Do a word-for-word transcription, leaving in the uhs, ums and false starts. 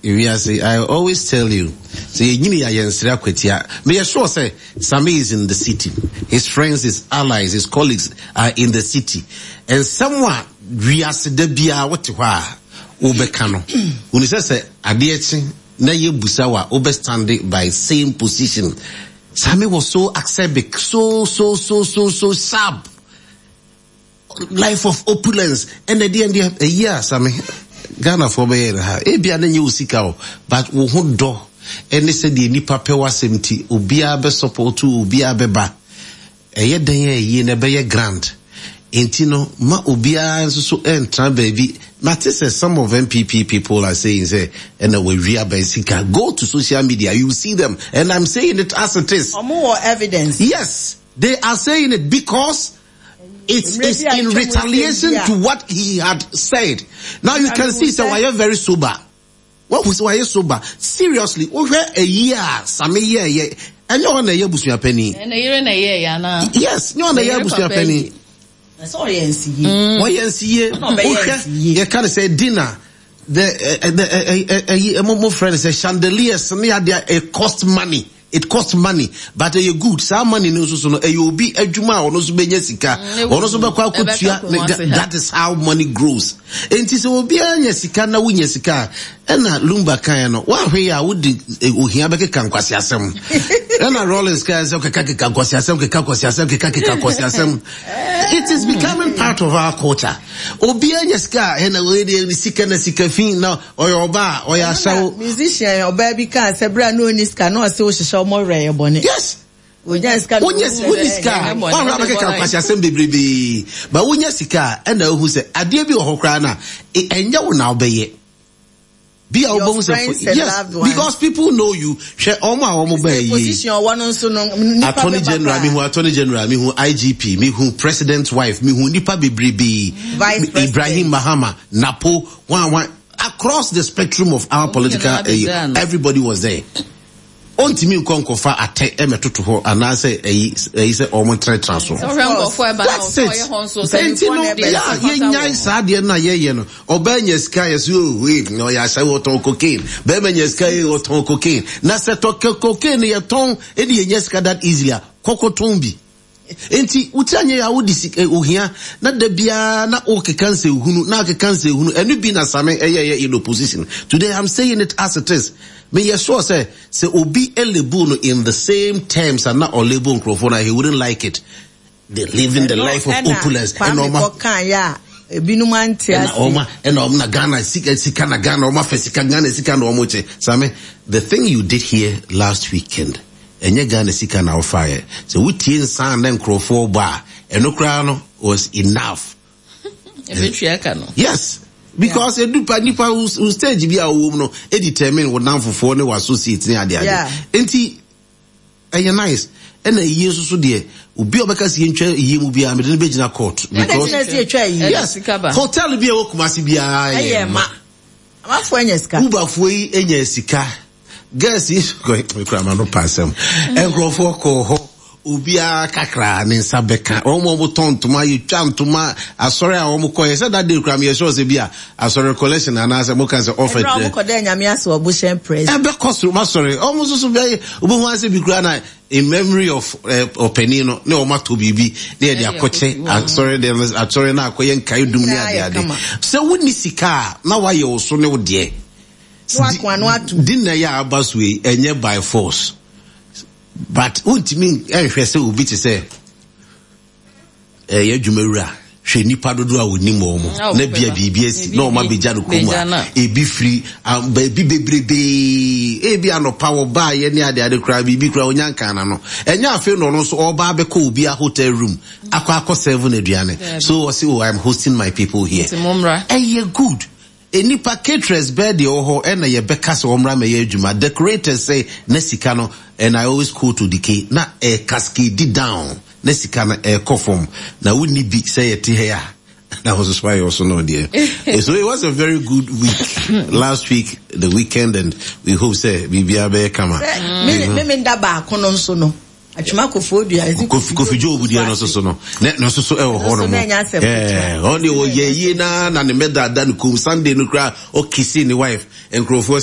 I always tell you, say may sure say Sami is in the city. His friends, his allies, his colleagues are in the city. And someone we are Sedebia what Ubekano. When he says Adieti na ye busawa overstanding by same position. Sami was so acerbic, so so so so so sharp. Life of opulence. And at the end of a year, Sami Ghana for me, Ebia na you sikao, but wo do. And they said the nipa pewa seventy, ubia be support to ubia beba. A ye denye ye ne be grand. Intino ma ubia so entra baby. Matter says some of M P P people are saying say, and we ria basika. Go to social media, you see them, and I'm saying it as it is. Or more evidence. Yes, they are saying it because it's, it's in retaliation to what he had said. Now you can see, so I am very sober. What was why sober? Seriously, over a year, some year, yeah, and you're on a year bush penny. And a year and a year, yeah, yes, you're on a year bush penny. Sorry, N C E. Why N C E? You can't say dinner. The a more friend says chandeliers, it cost money. It costs money, but a good some money no so no you be adwuma or no so benye sika or no so be kwa kotua. That is how money grows. Enti so obi anya sika na wunya sika na lumba kan no wa hwe ya wodi ohia be keka nkwasi asem na Rollins kan say keka keka nkwasi asem keka nkwasi asem keka keka nkwasi asem. It is becoming part of our culture. Obi anya sika na we dey sika na sika fin na oyoba oyasawo musician oba bi kan say bra no ni sika no say o hihye more rare bonnet. Yes. Unya sika. Unya sika. One raba ke kan kwasi asem bebrebe. Ba unya sika e na hu say ade bi wo hokra na enye wo na obeye. Be our bones. Yes, because people know you. Share all my own position. One also no. Attorney General, me who Attorney General, me who I G P, me who President's wife, me who Nipa Bibribi, Vice President Ibrahim Mahama, Napo, one one across the spectrum of our political. Uh, everybody was there. On Timmy Konkofa attack Emetutu ho and I say he say almost trade transfer. That's it. Yeah, yeah, nice idea na ye no. Obenya sky as you we no ya say what on cocaine. Bemenya sky what on cocaine. Na say to cocaine ya ton e di yenyeska that easily. Kokotombi. Enti utanye ya wudi ohia na da bia na o kekanse hunu na kekanse hunu enu bi na same eye in opposition. Today I'm saying it as it is. Me yesure say say obi elebu in the same terms and not olebu microphone he wouldn't like it. They living the life of opulence and oma ya ebinumanti and oma and oma Ghana sika sika na Ghana oma fesika Ghana sika na omoche. Same the thing you did here last weekend enye Ghana sika na fire. So we tin san na microphone bar enokra no was enough. Yes. Because a dupa nipa who stage be a woman, e determine what now for four no associate near the other. Enti, a nice. And a year so dear, ubi obekasi yenche ye mu bia me de be gina court because yes, hotel be o kumasi bia ye ma. Amafo enya sika. Uba foi enya sika. Guess is go me kra ma no passem. Enkrofo ko ho. Ubia kakra ne sabeka omo mo tontuma you chantuma asore a omo koye said that day kram ye show se bia asore collection and as mo kan se offer e omo ko de nyame aso obushen press e be koso ma sorry omo so so bia obo hu ase bi kra na in memory of uh, openino ne o ma to bibi ne de akoche asore de asore na akoye nkai dum ne ade ade se woni sika na wa ye oso ne wo de din na ya abaswe enye by force. But what mean I say will be to say eh yadwumawura hwe nipa dodo a woni mo mo na bia bibia no ma beja no kuma e bi free am ba bi bebrebe e bi anopa wo ba ye ne ade ade kra bibi kra onyanka na no enya afi no no so oba be ko obi a hotel room akwa akọ seven aduane so say oh I'm hosting my people here eh ye good. Enipa caterers bed the oho ena ye beka se omra me ye adwuma decorators say na sika no and I always call to decay na e cascade down na sika na e kofom na woni bi say ye te here. That was why I also know there. So it was a very good week last week, the weekend, and we hope say we be able to come. Me me me ndaba kono nso no. Achuma Kofi Adua Kofi Kofi Jobu dia no so so no no so so e wo ho no eh only o ye ye na na ne meda dan kum Sunday no kra o kissing the wife and Krofo